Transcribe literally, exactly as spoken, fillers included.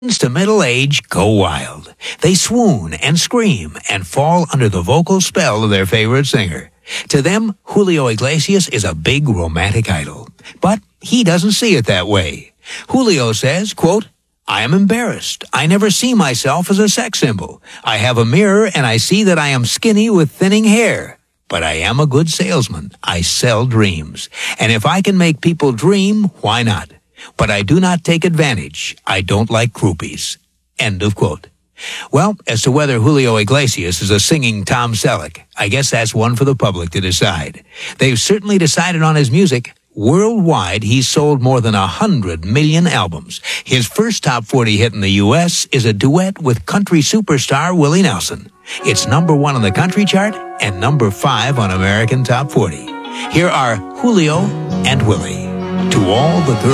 to middle age go wild. They swoon and scream and fall under the vocal spell of their favorite singer. To them, Julio Iglesias is a big romantic idol. But he doesn't see it that way. Julio says, quote, "I am embarrassed. I never see myself as a sex symbol. I have a mirror and I see that I am skinny with thinning hair. But I am a good salesman. I sell dreams. And if I can make people dream, why not? But I do not take advantage. I don't like groupies." End of quote. Well, as to whether Julio Iglesias is a singing Tom Selleck, I guess that's one for the public to decide. They've certainly decided on his music. Worldwide, he's sold more than a hundred million albums. His first top forty hit in the U S is a duet with country superstar Willie Nelson. It's number one on the country chart and number five on American Top forty. Here are Julio and Willie. To all the girls